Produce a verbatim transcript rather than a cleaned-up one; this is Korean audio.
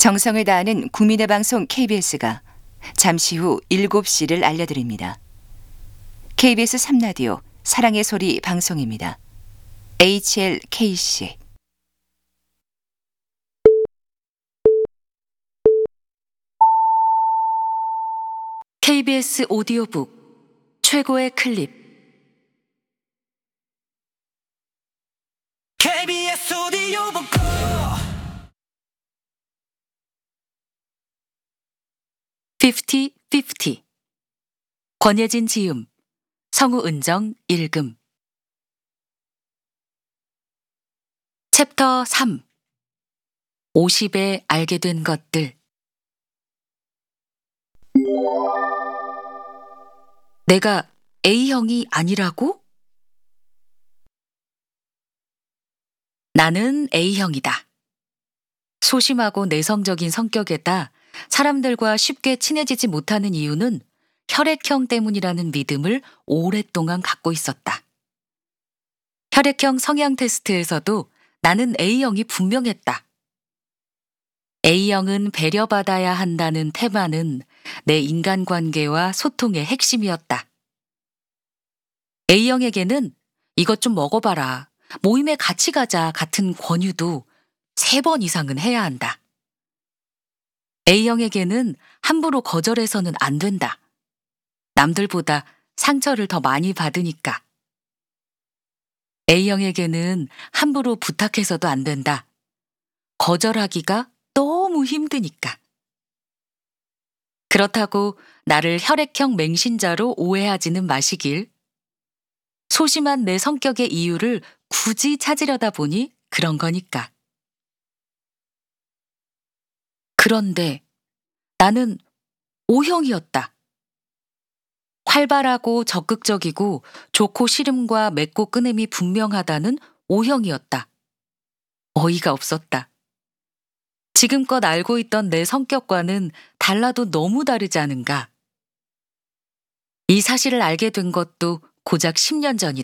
정성을 다하는 국민의 방송 케이비에스가 잠시 후 일곱 시를 알려드립니다. 케이비에스 삼 라디오 사랑의 소리 방송입니다. 에이치엘케이씨 케이비에스 오디오북 최고의 클립. 케이비에스 오디오북 피프티 피프티. 권예진 지음, 성우은정 읽음. 챕터 삼. 오십에 알게 된 것들. 내가 A형이 아니라고? 나는 A형이다. 소심하고 내성적인 성격에다 사람들과 쉽게 친해지지 못하는 이유는 혈액형 때문이라는 믿음을 오랫동안 갖고 있었다. 혈액형 성향 테스트에서도 나는 A형이 분명했다. A형은 배려받아야 한다는 테마는 내 인간관계와 소통의 핵심이었다. A형에게는 이것 좀 먹어봐라, 모임에 같이 가자 같은 권유도 세 번 이상은 해야 한다. A형에게는 함부로 거절해서는 안 된다. 남들보다 상처를 더 많이 받으니까. A형에게는 함부로 부탁해서도 안 된다. 거절하기가 너무 힘드니까. 그렇다고 나를 혈액형 맹신자로 오해하지는 마시길. 소심한 내 성격의 이유를 굳이 찾으려다 보니 그런 거니까. 그런데 나는 O형이었다. 활발하고 적극적이고 좋고 싫음과 맺고 끊음이 분명하다는 O형이었다. 어이가 없었다. 지금껏 알고 있던 내 성격과는 달라도 너무 다르지 않은가. 이 사실을 알게 된 것도 고작 십 년 전이다.